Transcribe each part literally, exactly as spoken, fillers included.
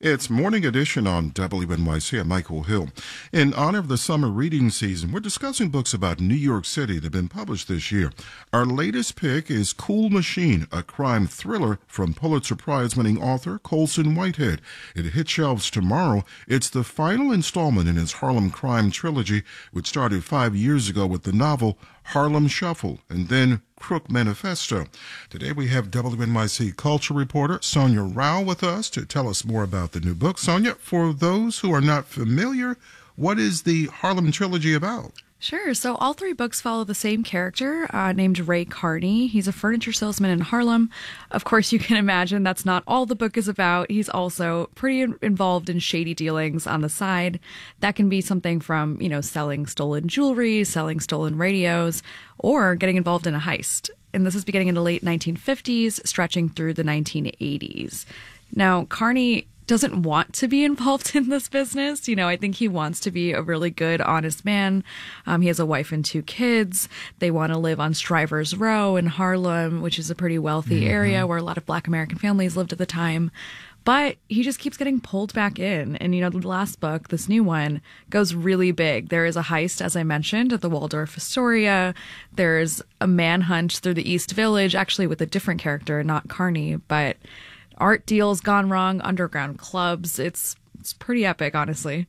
It's Morning Edition on W N Y C. I'm Michael Hill. In honor of the summer reading season, we're discussing books about New York City that have been published this year. Our latest pick is Cool Machine, a crime thriller from Pulitzer Prize-winning author Colson Whitehead. It hits shelves tomorrow. It's the final installment in his Harlem crime trilogy, which started five years ago with the novel Harlem Shuffle and then Crook Manifesto. Today we have W N Y C culture reporter Sonia Rao with us to tell us more about the new book. Sonia, for those who are not familiar, what is the Harlem trilogy about? Sure. So all three books follow the same character uh, named Ray Carney. He's a furniture salesman in Harlem. Of course, you can imagine that's not all the book is about. He's also pretty in- involved in shady dealings on the side. That can be something from, you know, selling stolen jewelry, selling stolen radios, or getting involved in a heist. And this is beginning in the late nineteen fifties, stretching through the nineteen eighties. Now, Carney doesn't want to be involved in this business. You know, I think he wants to be a really good, honest man. Um, he has a wife and two kids. They want to live on Strivers Row in Harlem, which is a pretty wealthy mm-hmm. area where a lot of Black American families lived at the time. But he just keeps getting pulled back in. And, you know, the last book, this new one, goes really big. There is a heist, as I mentioned, at the Waldorf Astoria. There's a manhunt through the East Village, actually with a different character, not Carney, but art deals gone wrong, underground clubs. It's it's pretty epic, honestly.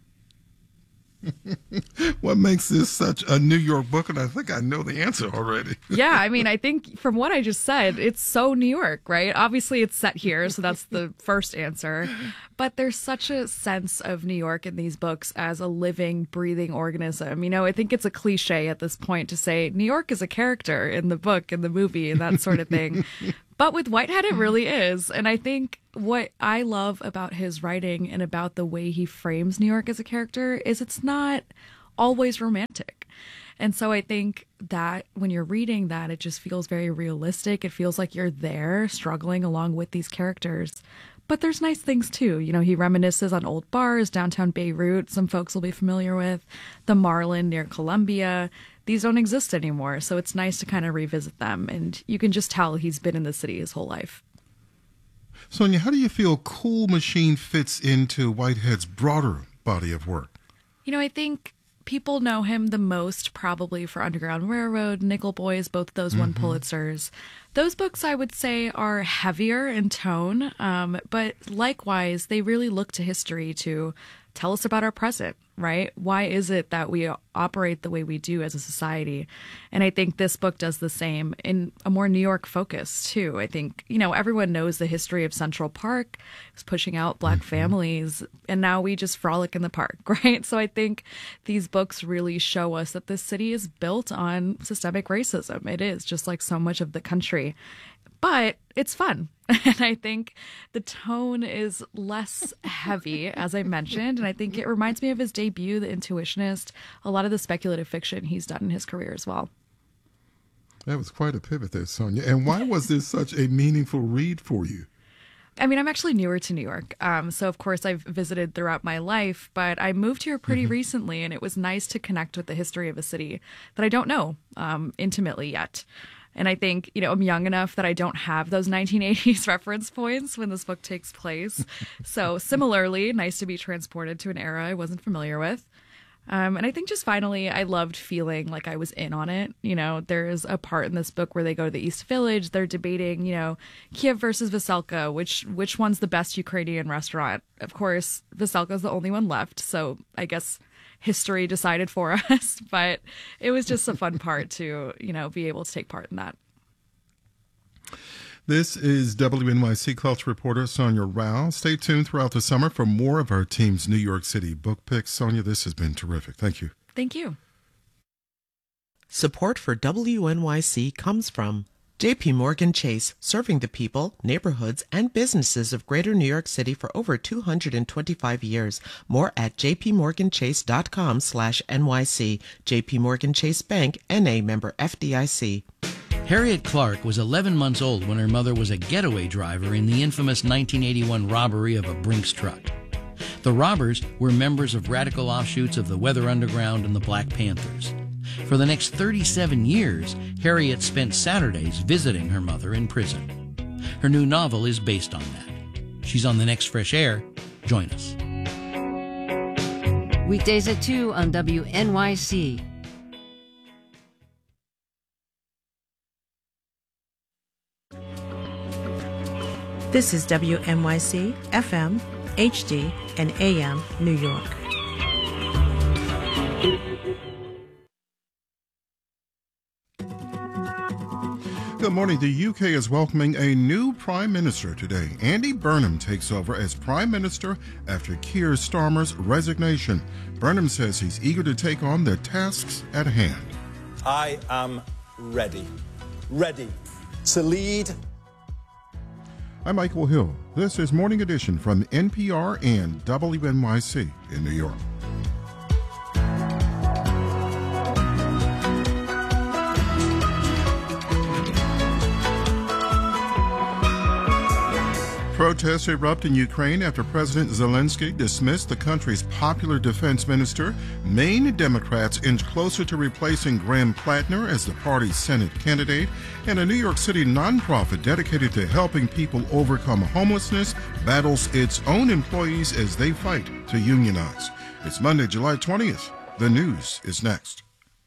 What makes this such a New York book? And I think I know the answer already. Yeah, I mean, I think from what I just said, it's so New York, right? Obviously, it's set here, so that's the first answer. But there's such a sense of New York in these books as a living, breathing organism. You know, I think it's a cliche at this point to say New York is a character in the book, in the movie, and that sort of thing. But with Whitehead, it really is. And I think what I love about his writing and about the way he frames New York as a character is it's not always romantic. And so I think that when you're reading that, it just feels very realistic. It feels like you're there struggling along with these characters. But there's nice things, too. You know, he reminisces on old bars, downtown Beirut, some folks will be familiar with, the Marlin near Columbia. These don't exist anymore, so it's nice to kind of revisit them. And you can just tell he's been in the city his whole life. Sonia, how do you feel Cool Machine fits into Whitehead's broader body of work? You know, I think people know him the most probably for Underground Railroad, Nickel Boys, both of those mm-hmm. won Pulitzers. Those books, I would say, are heavier in tone, um, but likewise, they really look to history to tell us about our present, right? Why is it that we operate the way we do as a society? And I think this book does the same in a more New York focus, too. I think, you know, everyone knows the history of Central Park. It's pushing out Black mm-hmm. families, and now we just frolic in the park, right? So I think these books really show us that this city is built on systemic racism. It is, just like so much of the country. But it's fun. And I think the tone is less heavy, as I mentioned. And I think it reminds me of his debut, The Intuitionist, a lot of the speculative fiction he's done in his career as well. That was quite a pivot there, Sonia. And why was this such a meaningful read for you? I mean, I'm actually newer to New York. Um, so, of course, I've visited throughout my life, but I moved here pretty mm-hmm. recently, and it was nice to connect with the history of a city that I don't know um, intimately yet. And I think, you know, I'm young enough that I don't have those nineteen eighties reference points when this book takes place. So similarly, nice to be transported to an era I wasn't familiar with. Um, and I think just finally, I loved feeling like I was in on it. You know, there's a part in this book where they go to the East Village. They're debating, you know, Kiev versus Veselka, which which one's the best Ukrainian restaurant. Of course, Veselka's the only one left. So I guess history decided for us, but it was just a fun part to, you know, be able to take part in that. This is W N Y C culture reporter Sonia Rao. Stay tuned throughout the summer for more of our team's New York City book picks. Sonia, this has been terrific. Thank you. Thank you. Support for W N Y C comes from J P Morgan Chase, serving the people, neighborhoods, and businesses of Greater New York City for over two hundred twenty-five years. More at jpmorganchase.com slash NYC. J P Morgan Chase Bank, N A member F D I C. Harriet Clark was eleven months old when her mother was a getaway driver in the infamous nineteen eighty-one robbery of a Brinks truck. The robbers were members of radical offshoots of the Weather Underground and the Black Panthers. For the next thirty-seven years, Harriet spent Saturdays visiting her mother in prison. Her new novel is based on that. She's on the next Fresh Air Join us. Weekdays at two on W N Y C. This is W N Y C, F M, H D, and A M, New York. Good morning. The U K is welcoming a new Prime Minister today. Andy Burnham takes over as Prime Minister after Keir Starmer's resignation. Burnham says he's eager to take on the tasks at hand. I am ready. Ready to lead. I'm Michael Hill. This is Morning Edition from N P R and W N Y C in New York. Protests erupt in Ukraine after President Zelensky dismissed the country's popular defense minister. Maine Democrats inch closer to replacing Graham Plattner as the party's Senate candidate. And a New York City nonprofit dedicated to helping people overcome homelessness battles its own employees as they fight to unionize. It's Monday, July twentieth. The news is next.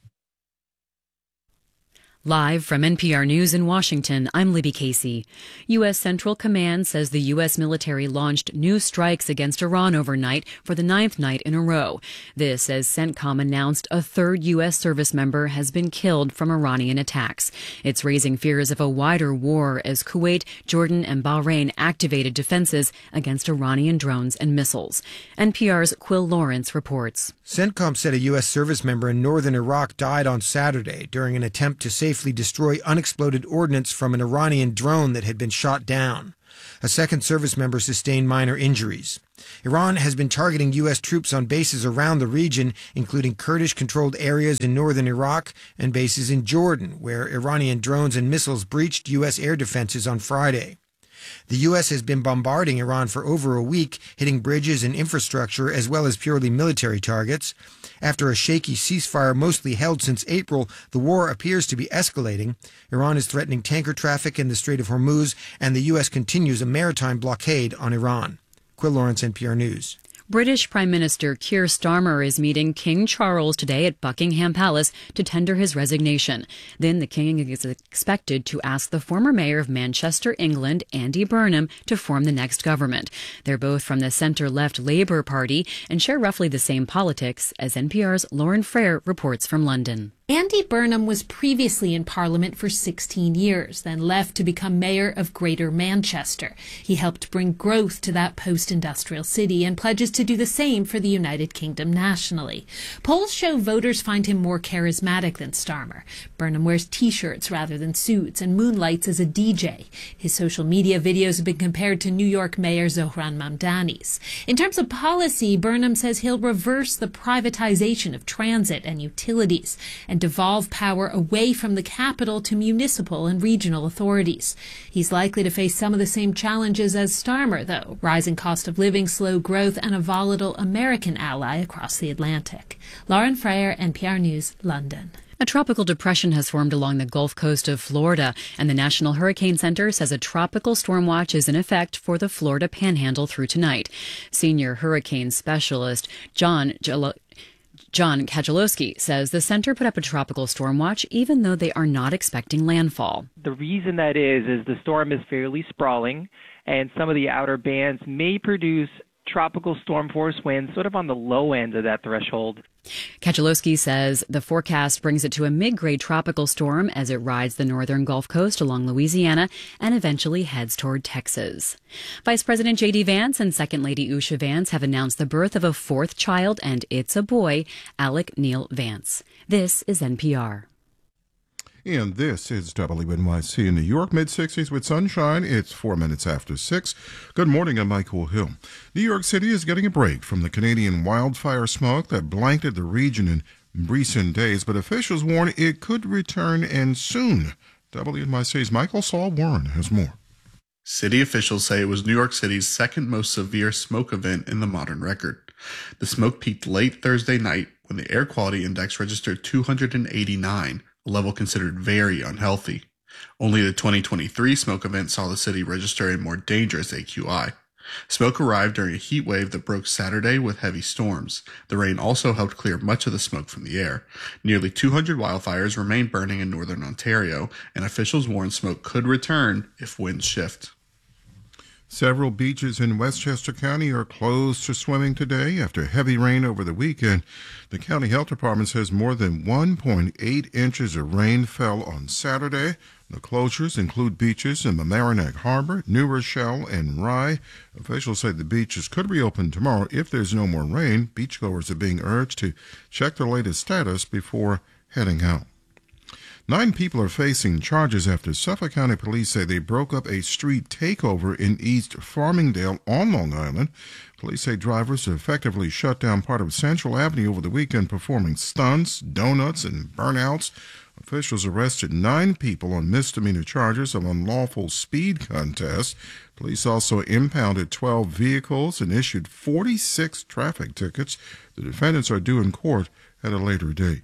Live from N P R News in Washington, I'm Libby Casey. U S. Central Command says the U S military launched new strikes against Iran overnight for the ninth night in a row. This as CENTCOM announced a third U S service member has been killed from Iranian attacks. It's raising fears of a wider war as Kuwait, Jordan, and Bahrain activated defenses against Iranian drones and missiles. N P R's Quill Lawrence reports. CENTCOM said a U S service member in northern Iraq died on Saturday during an attempt to safely destroy unexploded ordnance from an Iranian drone that had been shot down. A second service member sustained minor injuries. Iran has been targeting U S troops on bases around the region, including Kurdish-controlled areas in northern Iraq and bases in Jordan, where Iranian drones and missiles breached U S air defenses on Friday. The U S has been bombarding Iran for over a week, hitting bridges and infrastructure as well as purely military targets. After a shaky ceasefire mostly held since April, the war appears to be escalating. Iran is threatening tanker traffic in the Strait of Hormuz, and the U S continues a maritime blockade on Iran. Quill Lawrence, N P R News. British Prime Minister Keir Starmer is meeting King Charles today at Buckingham Palace to tender his resignation. Then the King is expected to ask the former mayor of Manchester, England, Andy Burnham, to form the next government. They're both from the centre-left Labour Party and share roughly the same politics, as N P R's Lauren Frere reports from London. Andy Burnham was previously in Parliament for sixteen years, then left to become mayor of Greater Manchester. He helped bring growth to that post-industrial city and pledges to do the same for the United Kingdom nationally. Polls show voters find him more charismatic than Starmer. Burnham wears T-shirts rather than suits and moonlights as a D J. His social media videos have been compared to New York Mayor Zohran Mamdani's. In terms of policy, Burnham says he'll reverse the privatization of transit and utilities and devolve power away from the capital to municipal and regional authorities. He's likely to face some of the same challenges as Starmer, though: rising cost of living, slow growth, and a volatile American ally across the Atlantic. Lauren Frere, N P R News, London. A tropical depression has formed along the Gulf Coast of Florida, and the National Hurricane Center says a tropical storm watch is in effect for the Florida Panhandle through tonight. Senior hurricane specialist John Gelo- John Kajalowski says the center put up a tropical storm watch even though they are not expecting landfall. The reason that is is the storm is fairly sprawling, and some of the outer bands may produce tropical storm force winds sort of on the low end of that threshold. Kajalowski says the forecast brings it to a mid-grade tropical storm as it rides the northern Gulf Coast along Louisiana and eventually heads toward Texas. Vice President J D. Vance and Second Lady Usha Vance have announced the birth of a fourth child, and it's a boy, Alec Neil Vance. This is N P R. And this is W N Y C in New York, mid-sixties with sunshine. It's four minutes after six. Good morning, I'm Michael Hill. New York City is getting a break from the Canadian wildfire smoke that blanketed the region in recent days, but officials warn it could return, and soon. W N Y C's Michael Saul Warren has more. City officials say it was New York City's second most severe smoke event in the modern record. The smoke peaked late Thursday night when the air quality index registered two hundred eighty-nine, a level considered very unhealthy. Only the twenty twenty-three smoke event saw the city register a more dangerous A Q I. Smoke arrived during a heat wave that broke Saturday with heavy storms. The rain also helped clear much of the smoke from the air. Nearly two hundred wildfires remain burning in northern Ontario, and officials warn smoke could return if winds shift. Several beaches in Westchester County are closed to swimming today after heavy rain over the weekend. The county health department says more than one point eight inches of rain fell on Saturday. The closures include beaches in Mamaroneck Harbor, New Rochelle, and Rye. Officials say the beaches could reopen tomorrow if there's no more rain. Beachgoers are being urged to check the latest status before heading out. Nine people are facing charges after Suffolk County Police say they broke up a street takeover in East Farmingdale on Long Island. Police say drivers effectively shut down part of Central Avenue over the weekend, performing stunts, donuts, and burnouts. Officials arrested nine people on misdemeanor charges of unlawful speed contest. Police also impounded twelve vehicles and issued forty-six traffic tickets. The defendants are due in court at a later date.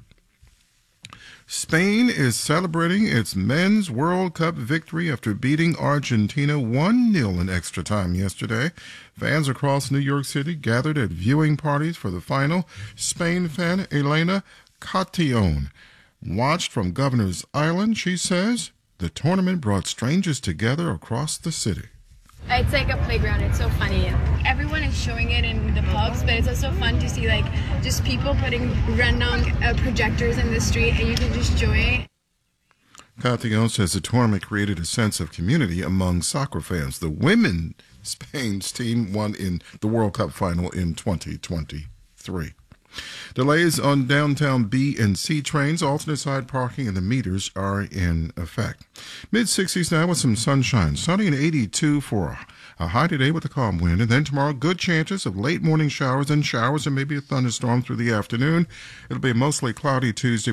Spain is celebrating its Men's World Cup victory after beating Argentina one nil in extra time yesterday. Fans across New York City gathered at viewing parties for the final. Spain fan Elena Cotillon watched from Governor's Island. She says the tournament brought strangers together across the city. It's like a playground. It's so funny. Everyone is showing it in the pubs, but it's also fun to see like just people putting random uh, projectors in the street and you can just join it. Cotillon says the tournament created a sense of community among soccer fans. The women Spain's team won in the World Cup final in twenty twenty-three. Delays on downtown B and C trains, alternate side parking, and the meters are in effect. mid sixties now with some sunshine. Sunny and eighty-two for a high today with a calm wind. And then tomorrow, good chances of late morning showers and showers and maybe a thunderstorm through the afternoon. It'll be mostly cloudy Tuesday.